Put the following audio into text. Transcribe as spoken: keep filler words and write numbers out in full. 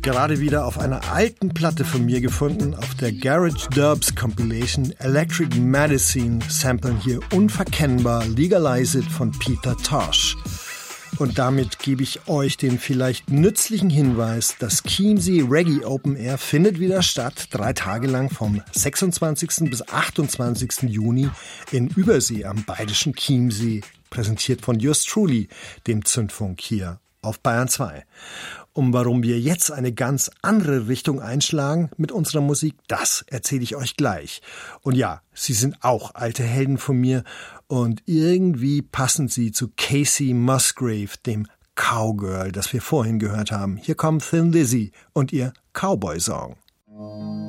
gerade wieder auf einer alten Platte von mir gefunden, auf der Garage Dubs Compilation Electric Medicine samplen hier unverkennbar Legalize It von Peter Tosh. Und damit gebe ich euch den vielleicht nützlichen Hinweis, das Chiemsee Reggae Open Air findet wieder statt, drei Tage lang vom sechsundzwanzigsten bis achtundzwanzigsten Juni in Übersee am Bayerischen Chiemsee, präsentiert von Yours Truly, dem Zündfunk hier auf Bayern zwei. Um warum wir jetzt eine ganz andere Richtung einschlagen mit unserer Musik, das erzähle ich euch gleich. Und ja, sie sind auch alte Helden von mir und irgendwie passen sie zu Casey Musgrave, dem Cowgirl, das wir vorhin gehört haben. Hier kommt Thin Lizzy und ihr Cowboy-Song.